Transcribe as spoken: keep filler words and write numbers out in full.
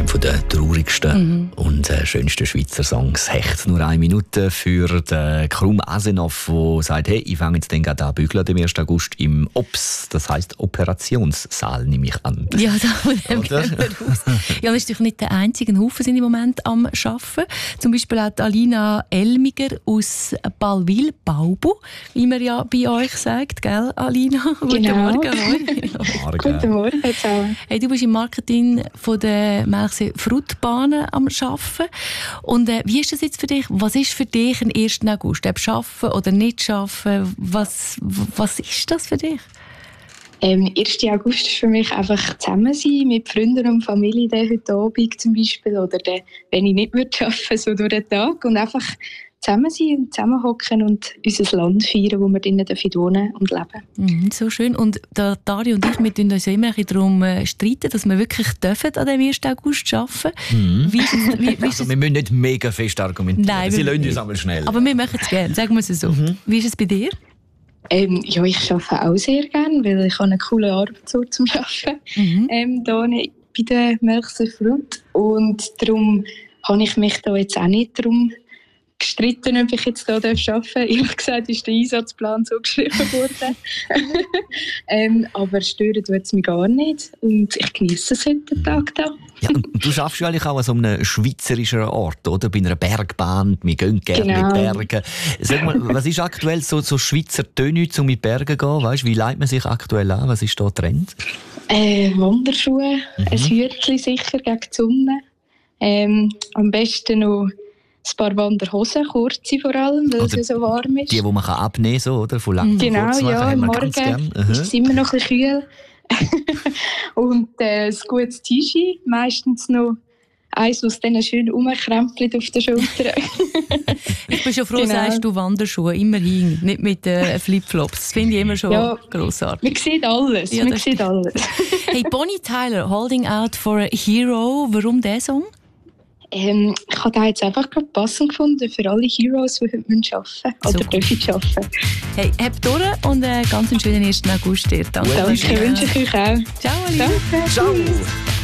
Einer der traurigsten mhm. und äh, schönsten Schweizer Songs. Hecht nur eine Minute für den Krum Asenov, der sagt, hey, ich fange jetzt dann gerade an bügeln, am ersten August im O P S, das heisst Operationssaal, nehme ich an. Ja, da gehen wir raus. Ja, das ist natürlich nicht der einzige Haufen sind im Moment am Arbeiten. Zum Beispiel auch Alina Elmiger aus Ballwil, Baubu, wie man ja bei euch sagt, gell, Alina? Genau. Guten Morgen. Morgen. Guten Morgen zusammen. Hey, du bist im Marketing von der Melchsee Fruchtbahnen am Arbeiten. Und äh, wie ist das jetzt für dich? Was ist für dich am ersten August? Ob arbeiten oder nicht arbeiten? Was, was ist das für dich? Ähm, ersten August ist für mich einfach zusammen sein mit Freunden und Familie, der heute Abend zum Beispiel, oder der, wenn ich nicht arbeiten würde, so durch den Tag, und einfach zusammen sein und zusammenhocken und unser Land feiern, wo wir drinnen wohnen und leben. Mhm, so schön. Und der Dario und ich, wir streiten uns immer ein bisschen darum, äh, streiten, dass wir wirklich dürfen an dem ersten August arbeiten. Mhm. Wie ist es, wie, wie ist also, es? wir müssen nicht mega fest argumentieren. Nein, Sie wir, lassen uns einmal schnell. Aber wir machen es gerne, sagen wir es so. Mhm. Wie ist es bei dir? Ähm, ja, ich arbeite auch sehr gerne, weil ich habe einen coolen Arbeitsort zum Arbeiten. Mhm. Ähm, hier bei der Melchsee Frucht. Und darum habe ich mich da jetzt auch nicht darum gestritten, ob ich jetzt hier arbeiten darf. Ehrlich gesagt ist der Einsatzplan so geschrieben worden. ähm, aber stören tut es mich gar nicht. Und ich genieße es heute den Tag hier. Ja, und du arbeitest ja eigentlich auch an so einem schweizerischen Ort, oder? Bei einer Bergbahn. Wir gehen gerne genau. mit Bergen. Sag mal, was ist aktuell so, so Schweizer Tenue, um mit Bergen zu gehen? Weißt, wie leitet man sich aktuell an? Was ist da Trend? Äh, Wanderschuhe, mhm. ein Hütchen sicher gegen die Sonne. Ähm, am besten noch ein paar Wanderhosen, kurze vor allem, weil oder es ja so warm ist. Die, die man abnehmen kann, so, oder? Von lang genau, kurz ja, im Morgen ist es immer noch ein bisschen kühl. Und äh, ein gutes T-Shirt, meistens noch eins, das dann schön rumkrempelt auf den Schultern. Ich bin schon froh, genau. Sagst du Wanderschuhe, immerhin, nicht mit äh, Flipflops. Das finde ich immer schon ja, grossartig. Man sieht alles, ja, man sieht alles. Hey, Bonnie Tyler, Holding Out for a Hero, warum dieser Song? Ähm, ich habe den jetzt einfach gerade passend gefunden für alle Heroes, die heute arbeiten müssen. Oder dürfen arbeiten. Hey, habt durch und äh, ganz einen schönen ersten August dir. Danke, wünsche ich euch auch. Ciao, Alina. Danke. Ciao.